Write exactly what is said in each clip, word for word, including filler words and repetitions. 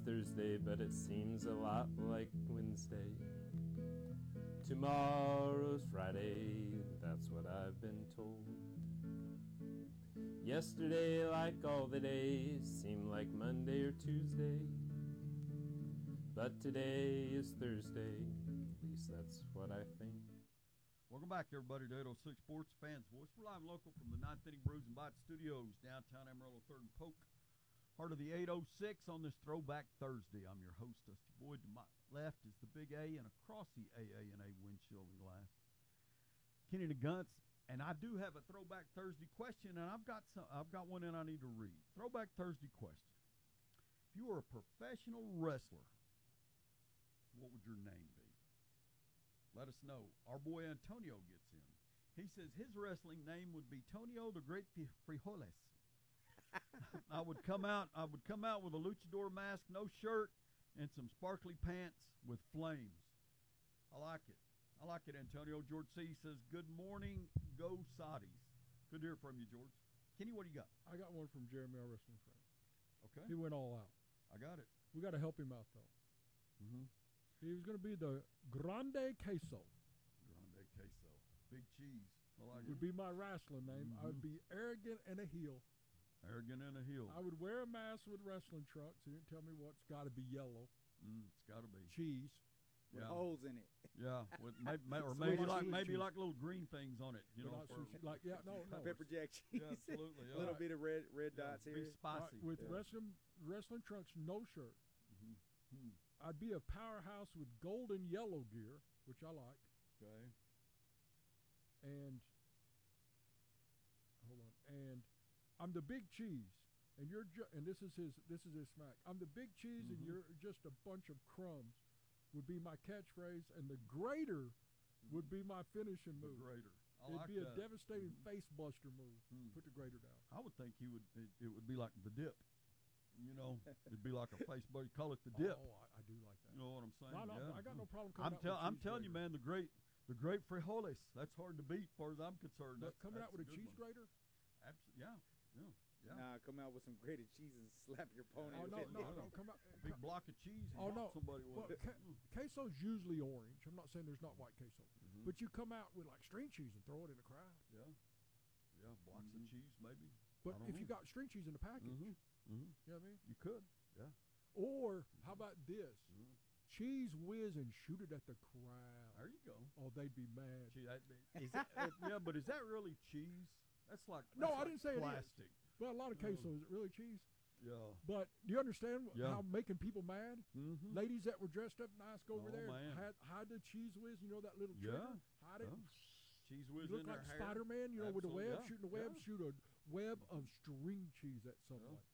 Thursday, but it seems a lot like Wednesday. Tomorrow's Friday, that's what I've been told. Yesterday, like all the days, seemed like Monday or Tuesday. But today is Thursday, at least that's what I think. Welcome back, everybody, to eight oh six Sports Fans Voice. We're live and local from the ninth Inning Brews and Bites Studios, downtown Amarillo, third and Polk. Heart of the eight oh six on this Throwback Thursday. I'm your host, Dusty Boyd. To my left is the Big A, and across the A A and A windshield and glass, Kenny the Gunts. And I do have a Throwback Thursday question, and I've got some. I've got one in I need to read. Throwback Thursday question: if you were a professional wrestler, what would your name be? Let us know. Our boy Antonio gets in. He says his wrestling name would be Tonio the Great Frijoles. I would come out. I would come out with a luchador mask, no shirt, and some sparkly pants with flames. I like it. I like it, Antonio. George C. says, "Good morning, go Saudis." Good to hear from you, George. Kenny, what do you got? I got one from Jeremy, our wrestling friend. Okay. He went all out. I got it. We got to help him out, though. Mm-hmm. He was going to be the Grande Queso. Grande Queso. Big cheese. I like would it. be my wrestling name. Mm-hmm. I would be arrogant and a heel. Arrogant and a heel. I would wear a mask with wrestling trunks. He didn't tell me what. It's got to be yellow. Mm, it's got to be. Cheese. With yeah. holes in it. Yeah, with maybe, or maybe like maybe cheese. like little green things on it. You but know, for, like yeah, no, no. Pepper jack cheese. Yeah, absolutely. Yeah. A little right. bit of red red yeah, dots here. Be spicy. Right, with yeah. wrestling wrestling trunks, no shirt. Mm-hmm. Hmm. I'd be a powerhouse with gold and yellow gear, which I like. Okay. And hold on, and I'm the Big Cheese, and you're ju- and this is his this is his smack. I'm the Big Cheese, mm-hmm. and you're just a bunch of crumbs. Would be my catchphrase, and the grater mm-hmm. would be my finishing move. The grater. I It'd like be a that. devastating mm-hmm. face buster move. Mm-hmm. Put the grater down. I would think he would. It, it would be like the dip. You know, it'd be like a face buster. Call it the dip. Oh, I, I do like that. You know what I'm saying? No, no, yeah. I got no problem coming I'm out tell, with I'm cheese telling grater. you, man, the great, the great frijoles. That's hard to beat, as far as I'm concerned. But That's, coming that's out with a, good cheese one. grater? Absolutely. Yeah. Yeah. Yeah. Nah, come out with some grated cheese and slap your opponent. Oh with no, it. no, no, come out. A big block of cheese. And Oh no, somebody with well, it. ca- queso's usually orange. I'm not saying there's not white queso, mm-hmm. but you come out with like string cheese and throw it in the crowd. Yeah. Yeah. Blocks mm-hmm. of cheese, maybe. But if know. you got string cheese in the package, mm-hmm. Mm-hmm. you know what I mean? You could. Yeah. Or how about this? Mm-hmm. Cheese whiz and shoot it at the crowd. There you go. Oh, they'd be mad. Gee, that, is that, yeah, but is that really cheese? That's like that's No, I like didn't say plastic. it is. But a lot of queso, is it really cheese? Yeah. But do you understand Yeah. how making people mad? Mm-hmm. Ladies that were dressed up nice go over Oh, there, man. hide, hide the cheese whiz, you know that little Yeah. trigger? Hide it. Yeah. Cheese whiz You look in like their Spider-Man, you know, with the Absolutely, web, yeah. shooting the web, Yeah. shoot a web of string cheese at some Yeah. point.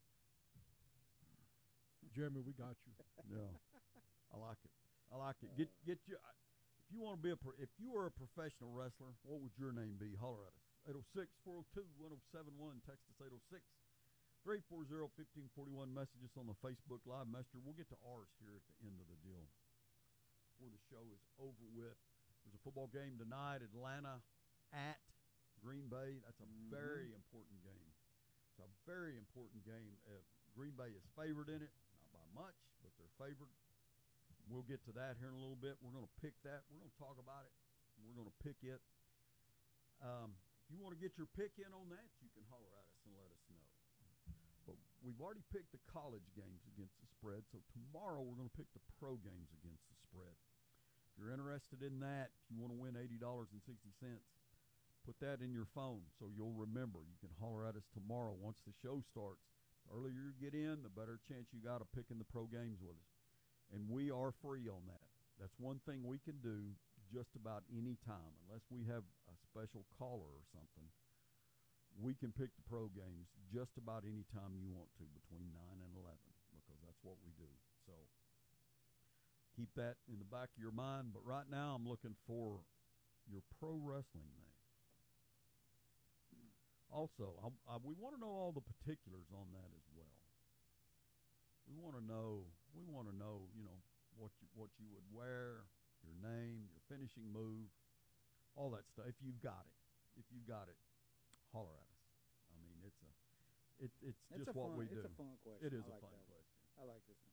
Jeremy, we got you. Yeah. I like it. I like it. Get get you. If you want to be a, pro- if you were a professional wrestler, what would your name be? Holler at us. eight oh six, four oh two, one oh seven one. Text us eight oh six, three four zero, one five four one. Message us on the Facebook Live Messenger. We'll get to ours here at the end of the deal. Before the show is over with. There's a football game tonight. Atlanta at Green Bay. That's a mm-hmm. very important game. It's a very important game. Uh, Green Bay is favored in it. Not by much, but they're favored. We'll get to that here in a little bit. We're going to pick that. We're going to talk about it. We're going to pick it. Um, if you want to get your pick in on that, you can holler at us and let us know. But we've already picked the college games against the spread, so tomorrow we're going to pick the pro games against the spread. If you're interested in that, if you want to win eighty dollars and sixty cents, put that in your phone so you'll remember. You can holler at us tomorrow once the show starts. The earlier you get in, the better chance you got of picking the pro games with us. And we are free on that. That's one thing we can do just about any time, unless we have a special caller or something. We can pick the pro games just about any time you want to between nine and eleven, because that's what we do. So keep that in the back of your mind. But right now I'm looking for your pro wrestling name. Also, I, I, we want to know all the particulars on that as well. We want to know. We want to know. You know what you what you would wear, your name, your finishing move, all that stuff. If you've got it, if you've got it, holler at us. I mean, it's a, it, it's, It's just a what fun, we it's do. a fun question. It is I a like fun that one. question. I like this one.